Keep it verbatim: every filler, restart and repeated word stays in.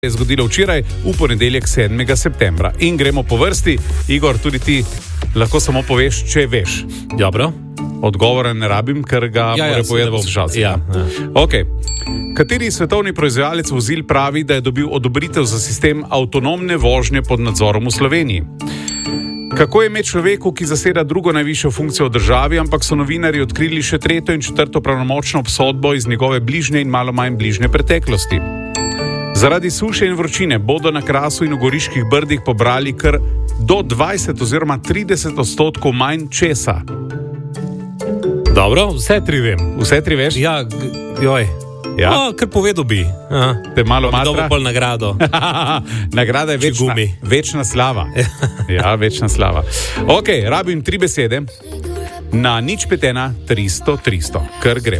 je zgodilo včeraj v ponedeljek sedmega septembra. In gremo po vrsti. Igor, tudi ti lahko samo poveš, če veš. Dobro. Odgovora ne rabim, ker ga Ja, ja, mora povedati seveda bom. poslušalci. Ja, ja. Okay. Kateri svetovni proizvajalec vozil pravi, da je dobil odobritev za sistem avtonomne vožnje pod nadzorom v Sloveniji? Kako je ime človeku, ki zaseda drugo najvišjo funkcijo v državi, ampak so novinarji odkrili še tretjo in četrto pravnomočno obsodbo iz njegove bližnje in malo manj bližnje preteklosti? Zaradi suše in vročine bodo na Krasu in v Goriških brdih pobrali kar do dvajset oziroma trideset odstotkov manj česa. Dobro, vse tri vem. Vse tri veš? Ja, g- joj. Ja? No, kar povedal bi. Aha. Te malo Pa bi dobil matra? pol nagrado. Nagrada je večna, Čigumi. večna slava. Ja, večna slava. Ok, rabim tri besede. Na nič pet ena tristo tristo, kar gre.